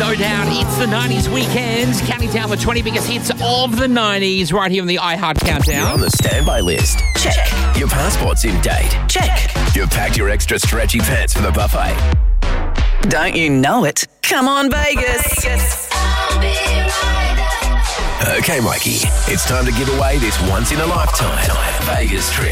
No doubt, it's the 90s weekend, counting down the 20 biggest hits of the 90s right here on the iHeart You're Countdown. on the standby list. Check. Your passport's in date. Check. You've packed your extra stretchy pants for the buffet. Don't you know it? Come on, Vegas. Okay, Mikey, it's time to give away this once-in-a-lifetime Vegas trip.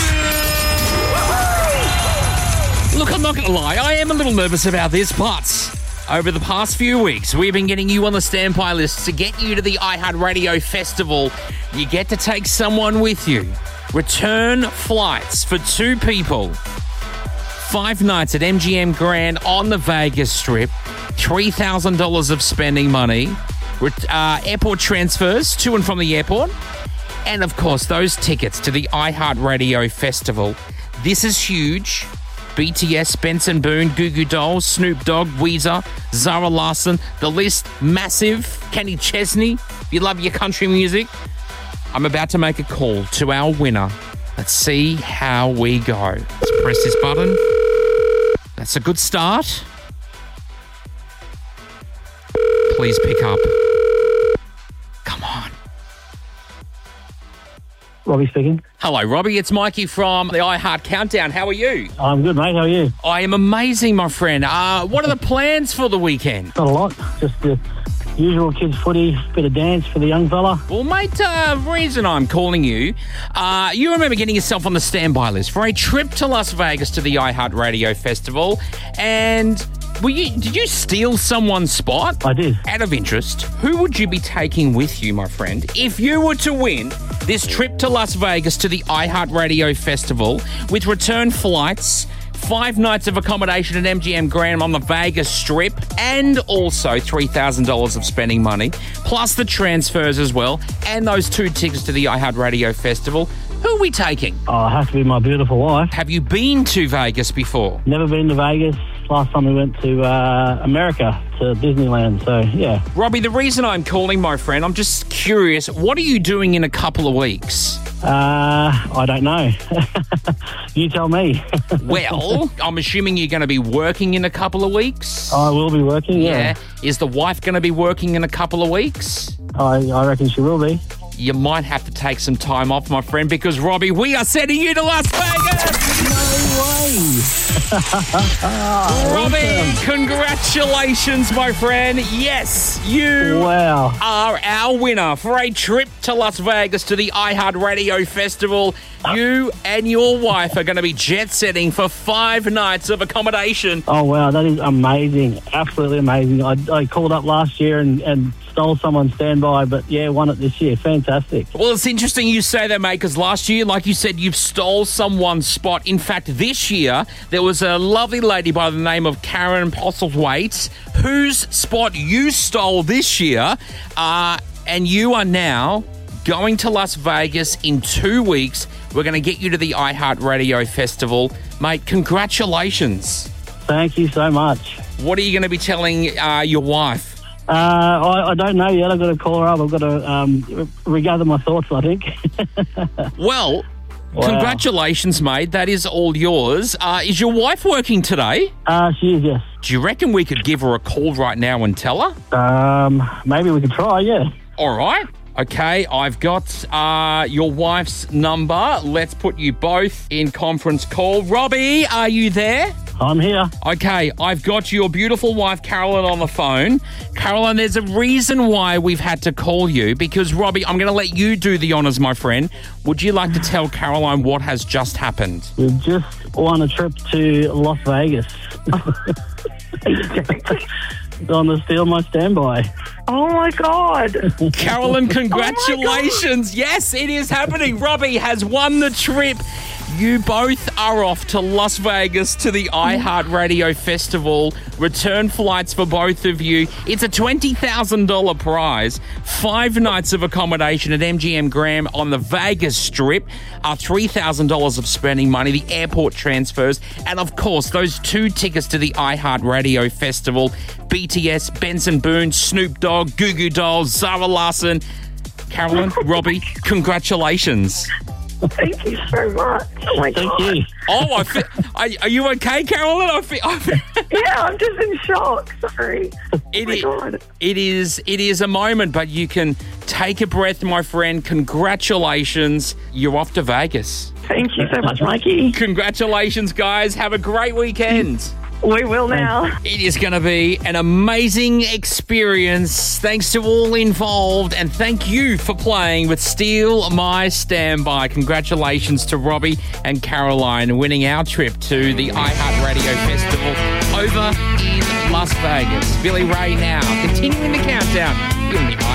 Look, I'm not going to lie, I am a little nervous about this, but over the past few weeks, we've been getting you on the standby list to get you to the iHeart Radio Festival. You get to take someone with you. Return flights for 2 people. 5 nights at MGM Grand on the Vegas Strip. $3,000 of spending money. Airport transfers to and from the airport. And, of course, those tickets to the iHeart Radio Festival. This is huge. BTS, Benson Boone, Goo Goo Dolls, Snoop Dogg, Weezer, Zara Larsson. The list massive. Kenny Chesney, if you love your country music. I'm about to make a call to our winner. Let's see how we go. Let's press this button. That's a good start. Please pick up. Come on. Robbie speaking. Hello, Robbie. It's Mikey from the iHeart Countdown. How are you? I'm good, mate. How are you? I am amazing, my friend. What are the plans for the weekend? Not a lot. Just the usual kids' footy, bit of dance for the young fella. Well, mate, reason I'm calling you, you remember getting yourself on the standby list for a trip to Las Vegas to the iHeart Radio Festival, and did you steal someone's spot? I did. Out of interest, who would you be taking with you, my friend, if you were to win this trip to Las Vegas to the iHeart Radio Festival with return flights, 5 nights of accommodation at MGM Grand on the Vegas Strip, and also $3,000 of spending money, plus the transfers as well, and those 2 tickets to the iHeart Radio Festival? Who are we taking? Oh, it has to be my beautiful wife. Have you been to Vegas before? Never been to Vegas. Last time we went to America, to Disneyland, so yeah. Robbie, the reason I'm calling, my friend, I'm just curious, what are you doing in a couple of weeks? I don't know. You tell me. Well, I'm assuming you're going to be working in a couple of weeks? I will be working, yeah. Is the wife going to be working in a couple of weeks? I reckon she will be. You might have to take some time off, my friend, because, Robbie, we are sending you to Las Vegas! No way! Robbie, congratulations, my friend. Yes, you Wow. are our winner for a trip to Las Vegas to the iHeart Radio Festival. You and your wife are going to be jet-setting for 5 nights of accommodation. Oh, wow, that is amazing. Absolutely amazing. I called up last year and stole someone's standby, but yeah, won it this year. Fantastic. Well, it's interesting you say that, mate, because last year, like you said, you've stole someone's spot. In fact, this year, there was a lovely lady by the name of Karen Postlethwaite, whose spot you stole this year, and you are now going to Las Vegas in 2 weeks. We're going to get you to the iHeart Radio Festival. Mate, congratulations. Thank you so much. What are you going to be telling your wife? I don't know yet. I've got to call her up. I've got to regather my thoughts, I think. Well, Wow. Congratulations, mate. That is all yours. Is your wife working today? She is, yes. Do you reckon we could give her a call right now and tell her? Maybe we could try, yeah. All right. Okay, I've got your wife's number. Let's put you both in conference call. Robbie, are you there? I'm here. Okay, I've got your beautiful wife, Carolyn, on the phone. Carolyn, there's a reason why we've had to call you, because, Robbie, I'm going to let you do the honours, my friend. Would you like to tell Caroline what has just happened? We've just won a trip to Las Vegas. On to steal my standby. Oh, my God. Carolyn, congratulations. Yes, it is happening. Robbie has won the trip. You both are off to Las Vegas to the iHeart Radio Festival. Return flights for both of you. It's a $20,000 prize. 5 nights of accommodation at MGM Grand on the Vegas Strip. $3,000 of spending money, the airport transfers, and, of course, those 2 tickets to the iHeart Radio Festival. BTS, Benson Boone, Snoop Dogg, Goo Goo Dolls, Zara Larsson. Carolyn, Robbie, congratulations. Thank you so much. Oh, my God. Thank you. Oh, are you okay, Carolyn? Yeah, I'm just in shock. Sorry. God. It is a moment, but you can take a breath, my friend. Congratulations. You're off to Vegas. Thank you so much, Mikey. Congratulations, guys. Have a great weekend. We will now. It is going to be an amazing experience. Thanks to all involved, and thank you for playing with Steal My Standby. Congratulations to Robbie and Caroline winning our trip to the iHeartRadio Festival over in Las Vegas. Billy Ray now, continuing the countdown in the